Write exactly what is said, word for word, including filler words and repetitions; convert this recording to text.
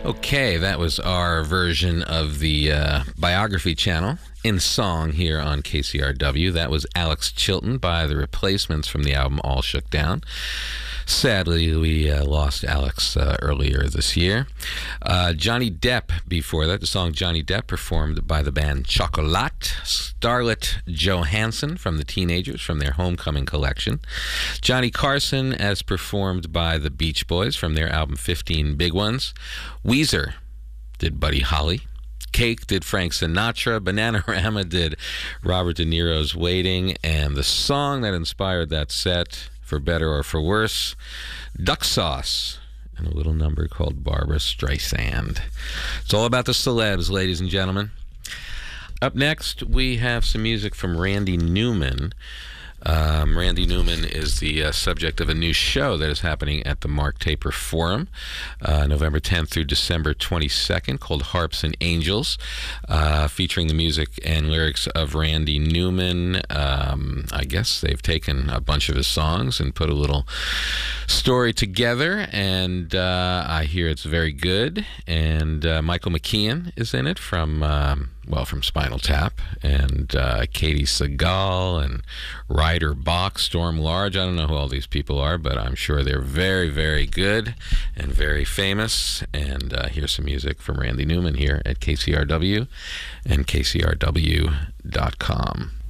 Okay, that was our version of the uh, Biography Channel in song here on K C R W. That was Alex Chilton by The Replacements from the album All Shook Down. Sadly, we uh, lost Alex uh, earlier this year. Uh, Johnny Depp before that, the song Johnny Depp performed by the band Chocolat. Starlet Johansson from the Teenagers from their Homecoming collection. Johnny Carson as performed by the Beach Boys from their album fifteen Big Ones. Weezer did Buddy Holly. Cake did Frank Sinatra. Bananarama did Robert De Niro's Waiting. And the song that inspired that set, for better or for worse, Duck Sauce, and a little number called Barbra Streisand. It's all about the celebs, ladies and gentlemen. Up next, we have some music from Randy Newman. Um, Randy Newman is the uh, subject of a new show that is happening at the Mark Taper Forum, uh, November tenth through December twenty-second, called Harps and Angels, uh, featuring the music and lyrics of Randy Newman. Um, I guess they've taken a bunch of his songs and put a little story together, and uh, I hear it's very good. And uh, Michael McKean is in it from... Um, well, from Spinal Tap, and uh, Katie Seagal, and Ryder Bach, Storm Large. I don't know who all these people are, but I'm sure they're very, very good and very famous. And uh, here's some music from Randy Newman here at K C R W and K C R W dot com.